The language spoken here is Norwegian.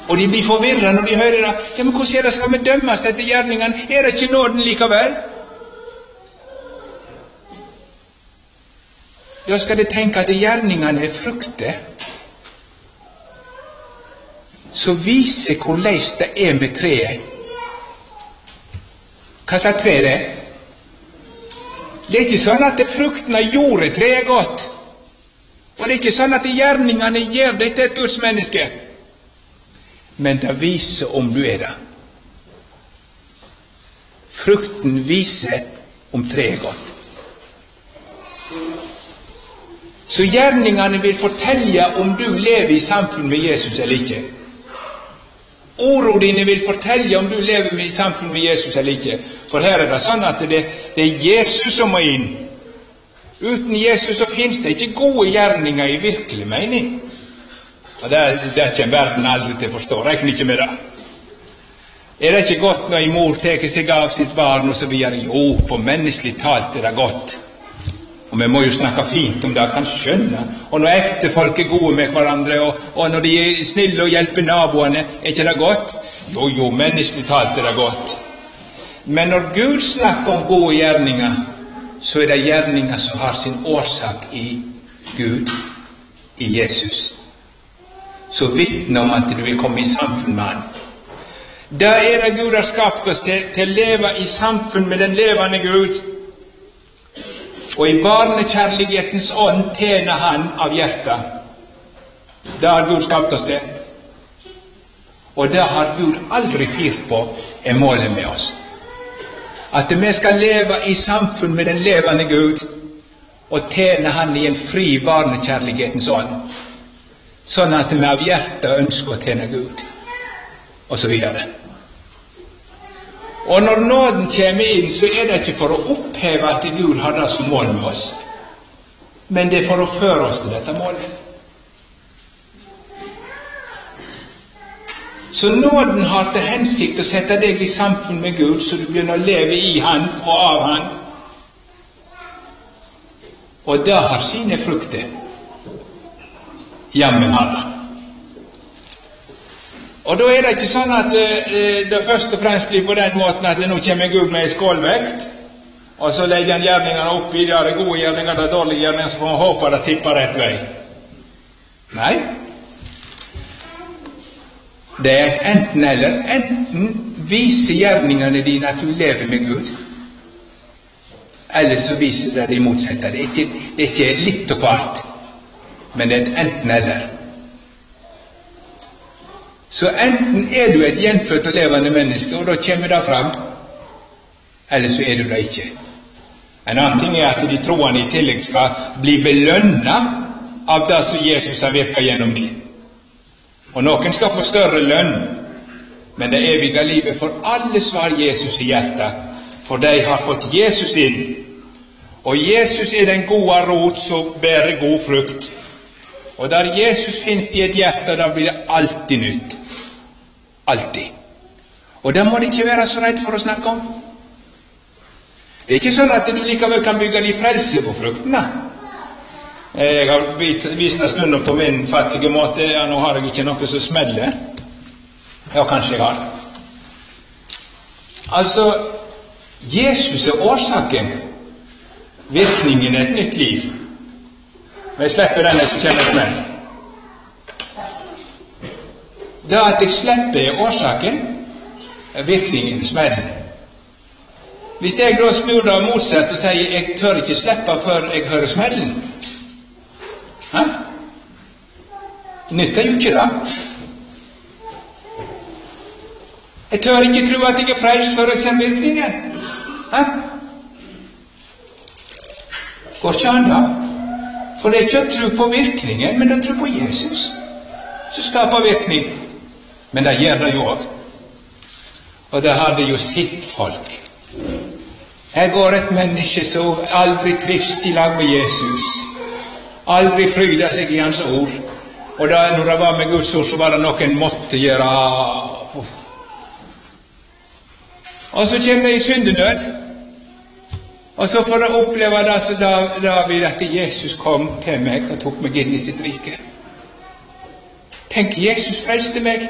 Og de blir forvirret når de hører det. Ja, men hvordan det skal vi dømmes etter gjerningene? Det ikke nåden likevel? Da skal de tenke at gjerningene frukter, så viser hvordan det med treet. Hva slags tre det? Det ikke sånn at frukten av jordet treet godt. Og det ikke sånn at gjerningene gjør det til et Guds menneske. Men det viser om du det. Frukten viser om treet godt. Så gjerningene vil fortelle om du lever i samfunn med Jesus eller ikke. Ordene dine vil fortelle om du lever i samfunn med Jesus eller ikke. For her det sånn at det Jesus som må inn. Uten Jesus så finnes det ikke gode gjerninger i virkelig mening. Og det kommer verden aldri til å forstå. Regner ikke med det. Det ikke godt når en mor tar seg av sitt barn og så videre? Jo, på menneskelig talt det godt. Og vi må jo snakke fint om det, kan skjønne. Og når ektefolk gode med hverandre, og når de snille og hjelper naboene, ikke det godt? Jo, menneskelig talt det godt. Men når Gud snakker om gode gjerninger, så det gjerninger som har sin årsak i Gud, i Jesus. Så vittne om at du vil komme i samfunn med han. Da det Gud har skapt oss til å leve i samfunn med den levende Gud, og i barnekjærlighetens ånd tjener han av hjertet. Da har Gud skapt oss det. Og det har Gud aldri fyrt på målet med oss. At vi skal leve i samfunn med den levende Gud, og tjene han i en fri barnekjærlighetens ånd. Sånn at vi av hjertet ønsker å tjene Gud. Og så videre. Og når nåden kommer inn, så det ikke for å oppheve at Gud har det som mål med oss. Men det for å føre oss til dette målet. Så nåden har til hensikt å sette deg i samfunn med Gud, så du begynner å leve i han og av han. Og det har sine frukter. Jammen har det. Og da det ikke sånn at det først og fremst blir på den måten at nå kommer Gud med en skålvekt, og så legger han gjerningene oppi, det gode gjerninger, det dårlige gjerninger, så får man håpe det tipper rett vei. Nei. Det et enten eller. Enten viser gjerningene dine at du lever med Gud, eller så viser det de motsatte. Det ikke litt og kvart, men det et enten eller. Så enten du et gjenfødt og levende menneske, og da kommer det fram, eller så du det ikke. En annen ting at de troende i tillegg skal bli belønnet av det som Jesus har virket gjennom dem. Og noen skal få større lønn, men det evige livet for alle som har Jesus i hjertet, for de har fått Jesus inn. Og Jesus den gode rot som bærer god frukt. Og der Jesus finnes i et hjerte, da blir det alltid nytt. Alltid. Og da må det ikke være så redd for å snakke om. Det ikke sånn at du likevel kan bygge din frelse på fruktene. Jeg har vist en stund på min fattige måte. Ja, nå har jeg ikke noe som smeller. Ja, kanskje jeg har. Altså, Jesus årsaken. Virkningen et nytt liv. Men jeg slipper denne som kommer smell. Det at jeg slipper årsaken, virkningen smellen. Hvis jeg da snur det motsatt og sier jeg tør ikke slippe før jeg hører smellen, nytter jo ikke det. Jeg tør ikke tro at jeg frelst før jeg ser virkningen. Går ikke an da? For det ikke å tro på virkningen, men å tro på Jesus, som skaper virkning. Men det gjør det jo også. Og det hadde jo sitt folk. Her går et menneske som aldri trives i lag med Jesus. Aldri fryder seg i hans ord. Og da, når det var med Guds ord, så var det noen måtte gjøre. Og så kommer det i syndenød. Og så får jeg oppleve det så David, at Jesus kom til meg og tok meg inn i sitt rike. Tenk, Jesus frelste meg.